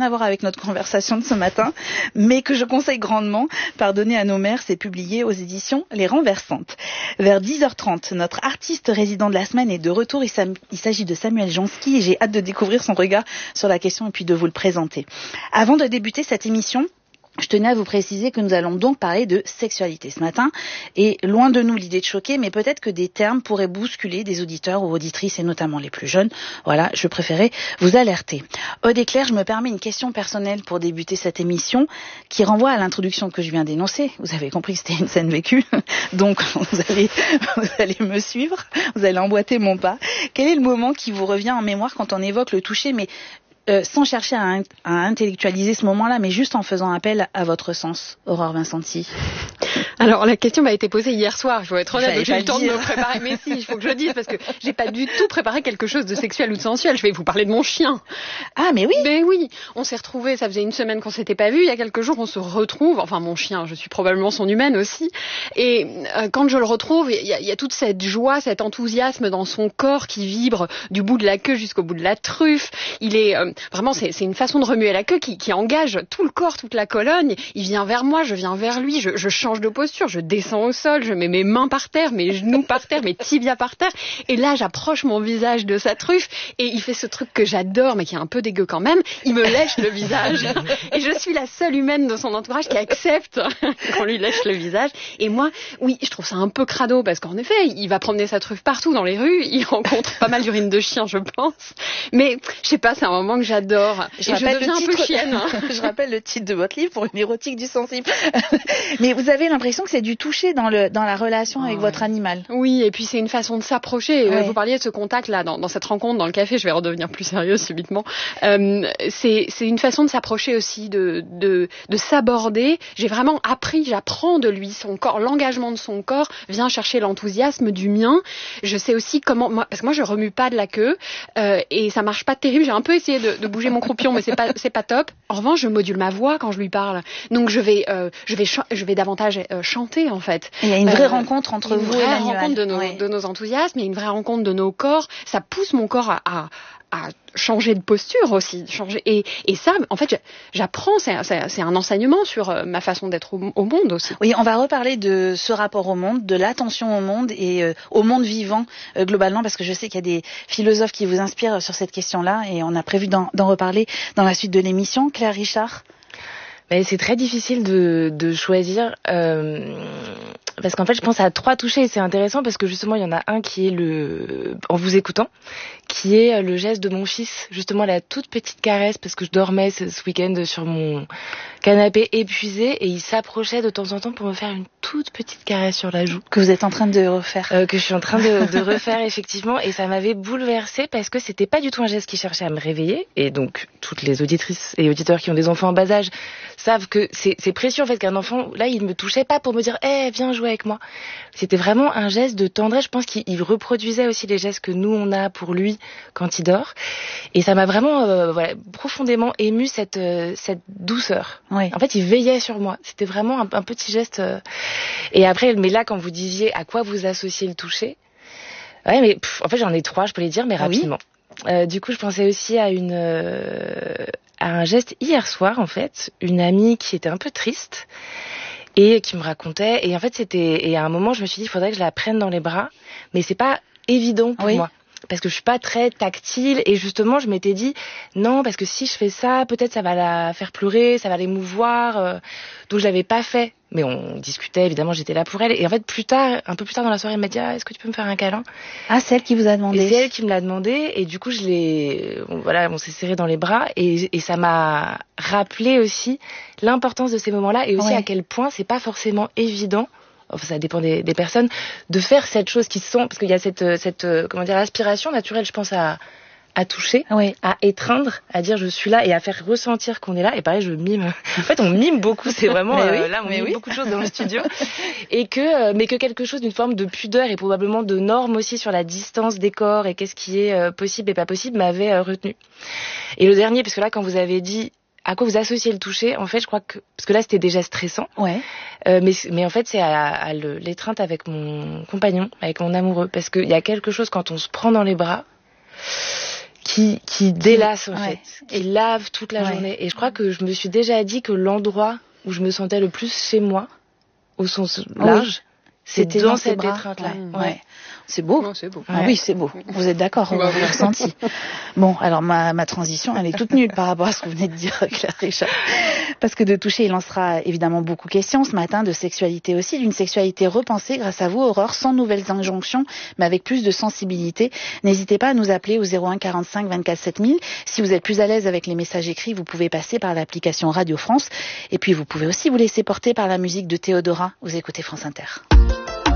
rien à voir avec notre conversation de ce matin, mais que je conseille grandement. Pardonnez à nos mères, c'est publié aux éditions Les Renversantes. Vers 10h30, notre artiste résident de la semaine est de retour. Il s'agit de Samuel Jansky et j'ai hâte de découvrir son regard sur la question et puis de vous le présenter. Avant de débuter cette émission, je tenais à vous préciser que nous allons donc parler de sexualité ce matin. Et loin de nous l'idée de choquer, mais peut-être que des termes pourraient bousculer des auditeurs ou auditrices, et notamment les plus jeunes. Voilà, je préférais vous alerter. Aude et Claire, je me permets une question personnelle pour débuter cette émission, qui renvoie à l'introduction que je viens d'énoncer. Vous avez compris que c'était une scène vécue, donc vous allez me suivre, vous allez emboîter mon pas. Quel est le moment qui vous revient en mémoire quand on évoque le toucher, mais sans chercher à intellectualiser ce moment-là, mais juste en faisant appel à votre sens, Aurore Vincenti? Alors, la question m'a été posée hier soir, je dois être honnête, donc j'ai eu le temps de me préparer. Mais si, il faut que je le dise, parce que j'ai pas du tout préparé quelque chose de sexuel ou de sensuel. Je vais vous parler de mon chien. Ah, mais oui! Mais oui, on s'est retrouvés, ça faisait une semaine qu'on s'était pas vus, il y a quelques jours on se retrouve, enfin mon chien, je suis probablement son humaine aussi, et quand je le retrouve, il y a toute cette joie, cet enthousiasme dans son corps qui vibre du bout de la queue jusqu'au bout de la truffe. Il est vraiment, c'est une façon de remuer la queue qui engage tout le corps, toute la colonne. Il vient vers moi, je viens vers lui, je change de posture, je descends au sol, je mets mes mains par terre, mes genoux par terre, mes tibias par terre, et là j'approche mon visage de sa truffe, et il fait ce truc que j'adore, mais qui est un peu dégueu quand même, il me lèche le visage, et je suis la seule humaine de son entourage qui accepte qu'on lui lèche le visage, et moi, oui, je trouve ça un peu crado, parce qu'en effet, il va promener sa truffe partout dans les rues, il rencontre pas mal d'urine de chien, je pense, mais je sais pas, c'est un moment que j'adore, et je deviens un peu chienne. Je rappelle le titre de votre livre, Pour une érotique du sensible. Mais vous avez l'impression que c'est du toucher dans la relation avec votre animal. Oui, et puis c'est une façon de s'approcher. Ouais. Vous parliez de ce contact-là, dans cette rencontre, dans le café, je vais redevenir plus sérieuse subitement. C'est une façon de s'approcher aussi, de s'aborder. J'ai vraiment appris, j'apprends de lui, son corps, l'engagement de son corps vient chercher l'enthousiasme du mien. Je sais aussi comment, parce que moi je remue pas de la queue, et ça marche pas terrible. J'ai un peu essayé de bouger mon croupion, mais c'est pas top. En revanche, je module ma voix quand je lui parle. Donc je vais davantage chanter en fait. Il y a une vraie rencontre entre vous et l'animal. Une vraie rencontre de nos enthousiasmes, il y a une vraie rencontre de nos corps. Ça pousse mon corps à changer de posture aussi, et ça, en fait, j'apprends, c'est un enseignement sur ma façon d'être au monde aussi. Oui, on va reparler de ce rapport au monde, de l'attention au monde et au monde vivant globalement, parce que je sais qu'il y a des philosophes qui vous inspirent sur cette question-là, et on a prévu d'en reparler dans la suite de l'émission. Claire Richard? C'est très difficile de choisir, parce qu'en fait, je pense à 3 touchés, et c'est intéressant parce que justement, il y en a un qui est en vous écoutant, qui est le geste de mon fils, justement la toute petite caresse, parce que je dormais ce week-end sur mon canapé épuisé, et il s'approchait de temps en temps pour me faire une toute petite caresse sur la joue. Que vous êtes en train de refaire. Que je suis en train de refaire, effectivement, et ça m'avait bouleversée parce que c'était pas du tout un geste qui cherchait à me réveiller, et donc toutes les auditrices et auditeurs qui ont des enfants en bas âge savent que c'est précieux en fait qu'un enfant, là, il me touchait pas pour me dire viens jouer avec moi. C'était vraiment un geste de tendresse. Je pense qu'il reproduisait aussi les gestes que nous on a pour lui quand il dort, et ça m'a vraiment profondément ému cette douceur. Oui. En fait, il veillait sur moi. C'était vraiment un petit geste. Et après, mais là, quand vous disiez à quoi vous associez le toucher, mais en fait, j'en ai 3, je peux les dire, mais rapidement. Oui. Du coup, je pensais aussi à un geste hier soir, en fait, une amie qui était un peu triste et qui me racontait, et en fait et à un moment je me suis dit il faudrait que je la prenne dans les bras, mais c'est pas évident pour moi parce que je suis pas très tactile, et justement je m'étais dit non, parce que si je fais ça, peut-être ça va la faire pleurer, ça va l'émouvoir, donc je l'avais pas fait. Mais on discutait, évidemment, j'étais là pour elle. Et en fait, un peu plus tard dans la soirée, elle m'a dit est-ce que tu peux me faire un câlin? Ah, c'est elle qui vous a demandé. Et c'est elle qui me l'a demandé, et du coup on s'est serré dans les bras, et ça m'a rappelé aussi l'importance de ces moments-là, et aussi à quel point c'est pas forcément évident. Enfin, ça dépend des personnes, de faire cette chose qui sont, parce qu'il y a cette aspiration naturelle, je pense, à toucher, à étreindre, à dire je suis là, et à faire ressentir qu'on est là. Et pareil, je mime. En fait, on mime beaucoup, c'est vraiment là, on mime beaucoup de choses dans le studio. Mais que quelque chose d'une forme de pudeur et probablement de norme aussi sur la distance des corps et qu'est-ce qui est possible et pas possible m'avait retenu. Et le dernier, parce que là, quand vous avez dit à quoi vous associez le toucher, en fait, je crois que, parce que là, c'était déjà stressant. Mais en fait, c'est à l'étreinte avec mon compagnon, avec mon amoureux, parce qu'il y a quelque chose quand on se prend dans les bras qui délasse en fait, qui lave toute la journée. Et je crois que je me suis déjà dit que l'endroit où je me sentais le plus chez moi, au sens large, c'était dans cette étreinte-là. Ouais. C'est beau. Non, c'est beau. Ah oui, c'est beau. Vous êtes d'accord, vous l'avez ressenti. Bon, alors ma transition, elle est toute nulle par rapport à ce que vous venez de dire, Claire Richard. Parce que de toucher, il en sera évidemment beaucoup question ce matin, de sexualité aussi, d'une sexualité repensée grâce à vous, Aurore, sans nouvelles injonctions, mais avec plus de sensibilité. N'hésitez pas à nous appeler au 01 45 24 7000. Si vous êtes plus à l'aise avec les messages écrits, vous pouvez passer par l'application Radio France. Et puis vous pouvez aussi vous laisser porter par la musique de Théodora. Vous écoutez France Inter.